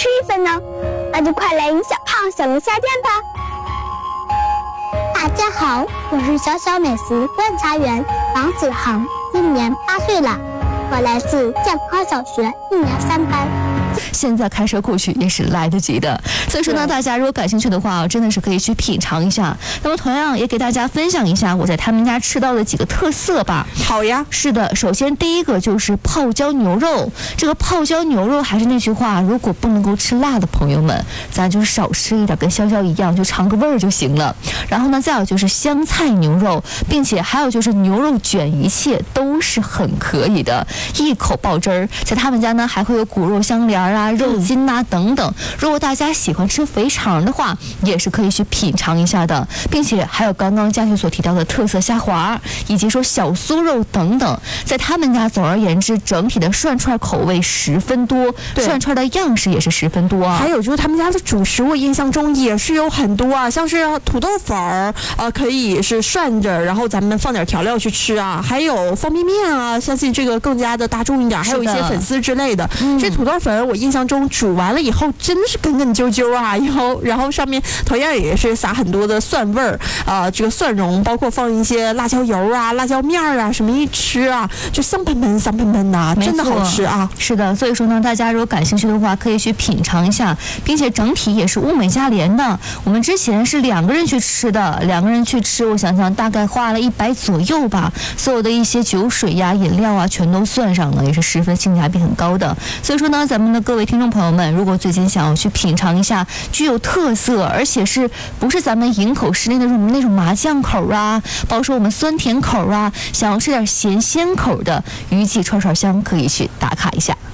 吃一份呢？那就快来小胖小龙虾店吧！大家好，我是小小美食观察员王子航，今年8岁了，我来自健康小学1年3班。 现在开车过去也是来得及的，所以说呢，大家如果感兴趣的话，真的是可以去品尝一下。那么同样也给大家分享一下我在他们家吃到的几个特色吧。 好呀， 是的，首先第一个就是泡椒牛肉。这个泡椒牛肉还是那句话，如果不能够吃辣的朋友们，咱就少吃一点，跟潇潇一样，就尝个味儿就行了。然后呢，再有就是香菜牛肉，并且还有就是牛肉卷，一切都是很可以的，一口爆汁儿。在他们家呢，还会有骨肉相连啊、肉筋啊等等。如果大家喜欢吃肥肠的话，也是可以去品尝一下的，并且还有刚刚佳雪所提到的特色虾滑，以及说小酥肉等等。在他们家，总而言之，整体的涮串口味十分多，涮串的样式也是十分多啊。 还有就是他们家的主食，我印象中也是有很多啊，像是土豆粉儿可以是涮着，然后咱们放点调料去吃啊，还有方便面啊，相信这个更加的大众一点，还有一些粉丝之类的。这土豆粉我印象中煮完了以后真的是根根啾啾啊，然后上面同样也是撒很多的蒜味儿这个蒜蓉，包括放一些辣椒油啊、辣椒面啊，什么一吃啊就香喷喷香喷喷呐，真的好吃啊。 是的，所以说呢，大家如果感兴趣的话，可以去品尝一下，并且整体也是物美价廉的。我们之前是2个人去吃的，2个人去吃，我想想大概花了100左右吧，所有的一些酒水呀、饮料啊全都算上了，也是十分性价比很高的。所以说呢，咱们的各位听众朋友们，如果最近想要去品尝一下具有特色，而且是不是咱们营口市内的那种麻酱口啊，包括说我们酸甜口啊，想要吃点咸鲜口的余记串串香，可以去打卡一下。